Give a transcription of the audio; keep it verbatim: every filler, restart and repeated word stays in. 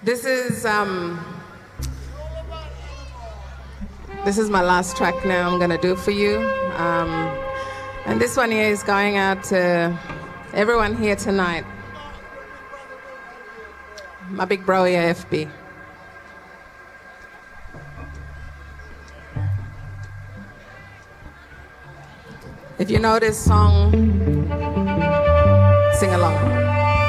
This is um, this is my last track now I'm gonna do for you, um, and this one here is going out to everyone here tonight. My big bro here, F B. If you know this song,